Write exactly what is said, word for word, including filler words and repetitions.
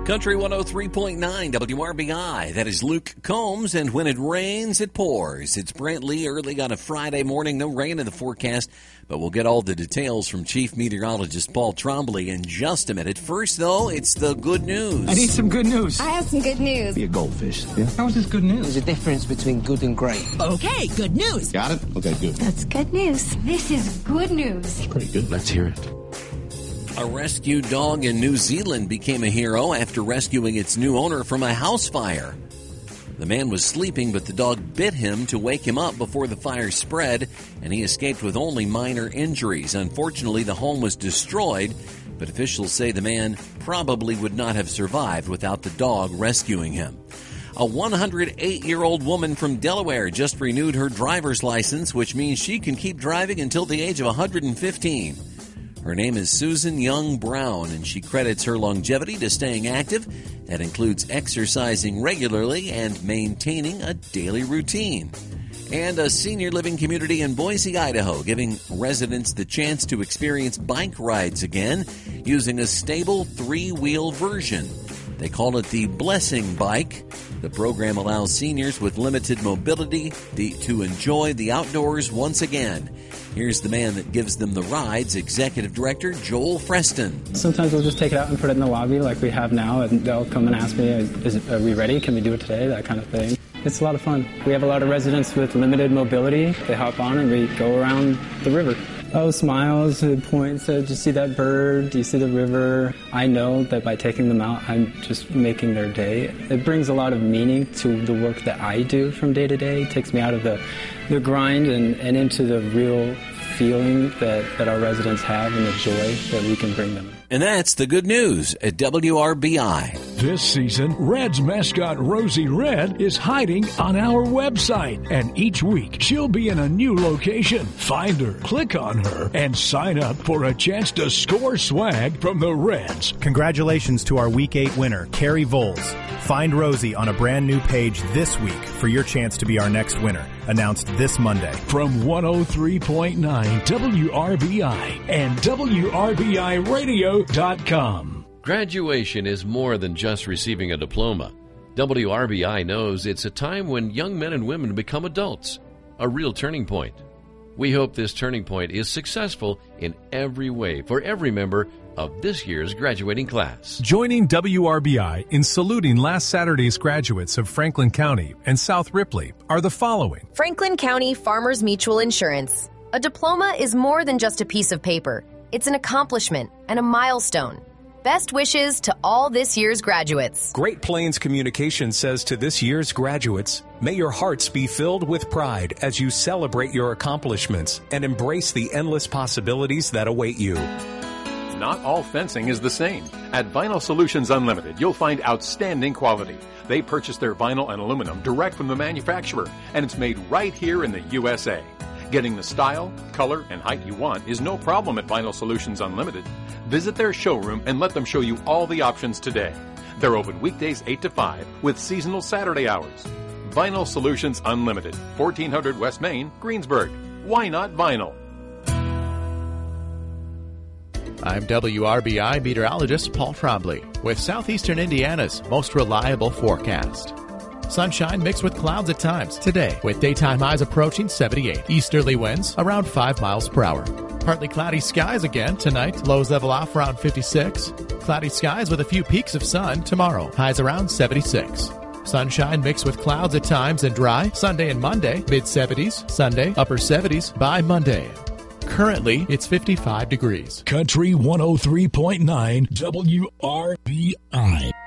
Country one oh three point nine W R B I. That is Luke Combs, and when it rains, it pours. It's Brent Lee early on a Friday morning. No rain in the forecast, but we'll get all the details from Chief Meteorologist Paul Trombley in just a minute. First, though, it's the good news. I need some good news. I have some good news. Be a goldfish. Yeah. How is this good news? There's a difference between good and great. Okay, good news. Got it? Okay, good. That's good news. This is good news. It's pretty good. Let's hear it. A rescued dog in New Zealand became a hero after rescuing its new owner from a house fire. The man was sleeping, but the dog bit him to wake him up before the fire spread, and he escaped with only minor injuries. Unfortunately, the home was destroyed, but officials say the man probably would not have survived without the dog rescuing him. A one hundred eight-year-old woman from Delaware just renewed her driver's license, which means she can keep driving until the age of one hundred fifteen. Her name is Susan Young Brown, and she credits her longevity to staying active. That includes exercising regularly and maintaining a daily routine. And a senior living community in Boise, Idaho, giving residents the chance to experience bike rides again using a stable three-wheel version. They call it the Blessing Bike. The program allows seniors with limited mobility to enjoy the outdoors once again. Here's the man that gives them the rides, Executive Director Joel Freston. Sometimes we'll just take it out and put it in the lobby like we have now, and they'll come and ask me, is it, are we ready? Can we do it today? That kind of thing. It's a lot of fun. We have a lot of residents with limited mobility. They hop on and we go around the river. Oh, smiles, it points, uh, do you see that bird? Do you see the river? I know that by taking them out, I'm just making their day. It brings a lot of meaning to the work that I do from day to day. It takes me out of the, the grind and, and into the real feeling that, that our residents have and the joy that we can bring them. And that's the good news at W R B I. This season, Red's mascot Rosie Red is hiding on our website, and each week she'll be in a new location. Find her, click on her, and sign up for a chance to score swag from the Reds. Congratulations to our Week eight winner, Carrie Voles. Find Rosie on a brand new page this week for your chance to be our next winner, announced this Monday. From one oh three point nine W R B I and W R B I radio dot com. Graduation is more than just receiving a diploma. W R B I knows it's a time when young men and women become adults, a real turning point. We hope this turning point is successful in every way for every member of this year's graduating class. Joining W R B I in saluting last Saturday's graduates of Franklin County and South Ripley are the following. Franklin County Farmers Mutual Insurance. A diploma is more than just a piece of paper. It's an accomplishment and a milestone. Best wishes to all this year's graduates. Great Plains Communications says to this year's graduates, may your hearts be filled with pride as you celebrate your accomplishments and embrace the endless possibilities that await you. Not all fencing is the same. At Vinyl Solutions Unlimited, you'll find outstanding quality. They purchase their vinyl and aluminum direct from the manufacturer, and it's made right here in the U S A. Getting the style, color, and height you want is no problem at Vinyl Solutions Unlimited. Visit their showroom and let them show you all the options today. They're open weekdays eight to five with seasonal Saturday hours. Vinyl Solutions Unlimited, fourteen hundred West Main, Greensburg. Why not vinyl? I'm W R B I meteorologist Paul Trombley with Southeastern Indiana's most reliable forecast. Sunshine mixed with clouds at times today, with daytime highs approaching seventy-eight. Easterly winds around five miles per hour. Partly cloudy skies again tonight. Lows level off around fifty-six. Cloudy skies with a few peaks of sun tomorrow. Highs around seventy-six. Sunshine mixed with clouds at times and dry. Sunday and Monday, mid-seventies. Sunday, upper seventies by Monday. Currently, it's fifty-five degrees. Country one oh three point nine W R B I.